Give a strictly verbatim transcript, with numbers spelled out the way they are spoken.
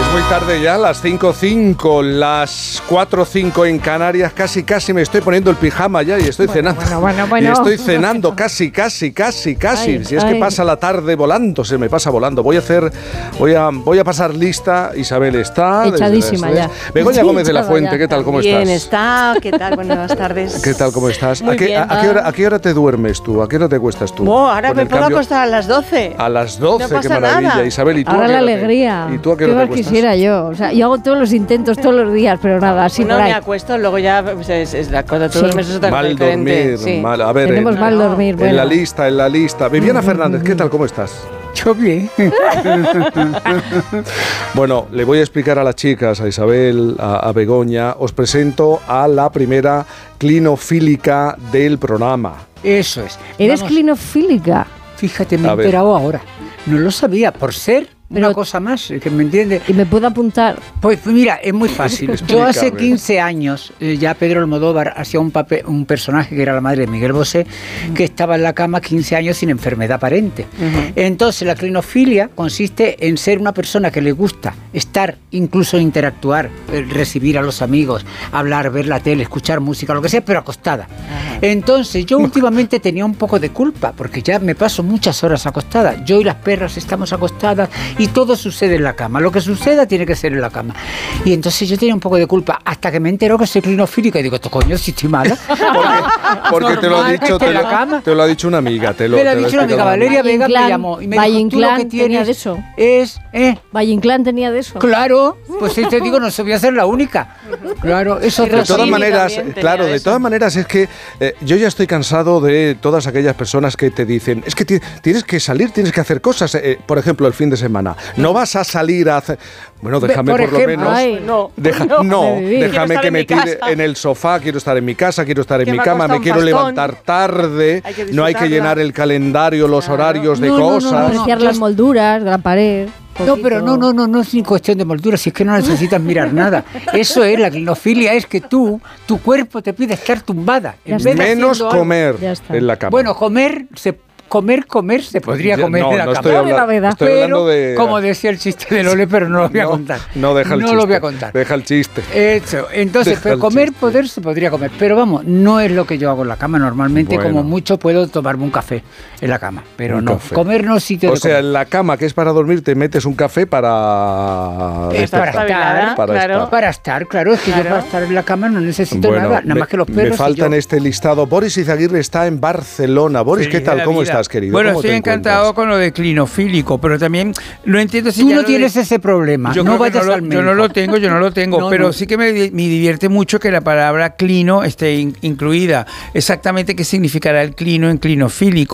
muy tarde ya, las cinco cinco, las cuatro cinco en Canarias, casi casi me estoy poniendo el pijama ya y estoy bueno, cenando. Bueno, bueno, bueno. Y estoy cenando casi, casi, casi, casi. Ay, si es ay. que pasa la tarde volando, se me pasa volando. Voy a hacer, voy a, voy a pasar lista. Isabel está. Echadísima desde- ya. Begoña Sí, Gómez de la echada Fuente, ya. ¿qué tal? ¿Cómo Bien estás? está, ¿qué tal? Buenas tardes. ¿Qué tal? ¿Cómo estás? Muy ¿A qué, bien, a, a qué hora, ¿A qué hora te duermes tú? ¿A qué hora te cuestas tú? Oh, ahora Con me el puedo cambio- acostar a las doce. A las doce, No qué pasa maravilla. nada. Isabel, ¿y tú a Ahora qué la hora te- alegría. ¿Y tú a qué Qué hora te más cuestas? quisiera yo. O sea, yo hago todos los intentos todos los días, pero nada, así no por ahí. me acuesto, luego ya pues, es, es la cosa, tú Sí. duermes es otra cosa Mal diferente. dormir, Sí. mal. A ver, Tenemos en, mal no, dormir. en Bueno. la lista, en la lista. Viviana Fernández, ¿qué tal? ¿Cómo estás? Yo bien. Bueno, le voy a explicar a las chicas, a Isabel, a, a Begoña. Os presento a la primera clinofílica del programa. Eso es. Eres Vamos, clinofílica. Fíjate, me A he ver. enterado ahora. No lo sabía, por ser Pero- una cosa más, que me entiende. Y me puedo apuntar. Pues mira, es muy fácil. Yo hace Explícame. quince años, eh, ya Pedro Almodóvar hacía un papel, un personaje que era la madre de Miguel Bosé, que estaba en la cama quince años sin enfermedad aparente. Ujú. Entonces, la clinofilia consiste en ser una persona que le gusta estar, incluso interactuar, eh, recibir a los amigos, hablar, ver la tele, escuchar música, lo que sea, pero acostada. Entonces, yo últimamente tenía un poco de culpa, porque ya me paso muchas horas acostada. Yo y las perras estamos acostadas y todo sucede en la cama. Lo que suceda tiene que ser en la cama. Y entonces yo tenía un poco de culpa, hasta que me enteró que soy clinofílica y digo, "Esto, coño, si estoy mala". Porque, porque te lo ha Normal que dicho, esté te en la lo, cama. te lo ha dicho una amiga. Te lo, Me lo ha te lo dicho una amiga, explicado. Valeria Valle Vega me Inclán- llamó y me Valle dijo, tú lo que Inclán tenía tienes de eso. es... ¿eh? Valle Inclán tenía de eso. Claro, pues si te digo, no se voy a ser la única. Claro, eso Y De es todas Rossini maneras, también tenía claro, de eso. todas maneras es que eh, yo ya estoy cansado de todas aquellas personas que te dicen, es que ti- tienes que salir, tienes que hacer cosas, eh, por ejemplo, el fin de semana. No vas a salir a hacer... Bueno, déjame por por, lo ejemplo, menos... Ay, No, Deja- no. no, de vivir. Quiero déjame estar que en me mi tire casa. en el sofá, quiero estar en mi casa, quiero estar en Que mi me ha cama, costado me un quiero bastón. levantar tarde, Hay que no hay que disfrutarla. llenar el calendario, los Claro. horarios de No, no, no, cosas. no, Apreciar yo- las molduras de la pared. No, poquito. pero no, no, no, no es ni cuestión de moldura, si es que no necesitas mirar nada. Eso es, la clinofilia es que tú, tu cuerpo te pide estar tumbada. Ya En vez de Menos haciendo algo. comer Ya está. en la cama. Bueno, comer, se, comer, comer, se podría Ya- comer no, en la no cama. estoy, No, habla- la verdad. estoy Pero, hablando de... como decía el chiste de Lole, pero no lo voy a no, contar. No, deja el No chiste. lo voy a contar. Deja el chiste. Eso, entonces, Deja pero el comer, chiste. poder, se podría comer. Pero vamos, no es lo que yo hago en la cama. Normalmente, Bueno. como mucho, puedo tomarme un café en la cama. Pero Un no, café. comer no es sitio O de sea, comer. en la cama que es para dormir te metes un café para... Es para despertar. estar, para claro. estar. Para estar, claro, es que yo Claro. para estar en la cama no necesito Bueno, nada, nada me- más que los Me perros. y falta en yo. este listado. Boris Izaguirre está en Barcelona. Boris, Feliz ¿qué tal? de la ¿Cómo vida. estás, querido? Bueno, ¿Cómo estoy te encantado encuentras? con lo de clinofílico, pero también no entiendo si Tú ya no lo de- tienes ese problema, Yo no creo que vayas no lo- al médico. Yo no lo tengo, yo no lo tengo, No, pero no. sí que me, me divierte mucho que la palabra clino esté in- incluida. Exactamente qué significará el clino en clinofílico.